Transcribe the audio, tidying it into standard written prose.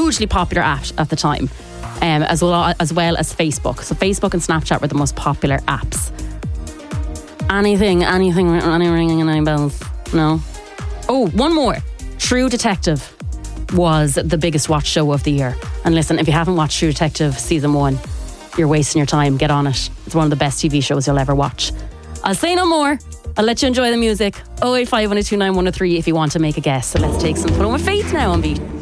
hugely popular app at the time, as well as Facebook. So Facebook and Snapchat were the most popular apps. Any ringing any bells? No. Oh, one more. True Detective was the biggest watch show of the year. And listen, if you haven't watched True Detective season 1, you're wasting your time. Get on it. It's one of the best TV shows you'll ever watch. I'll say no more. I'll let you enjoy the music. 085 1029 103 if you want to make a guess. So let's take some fun with Faith now on Beat.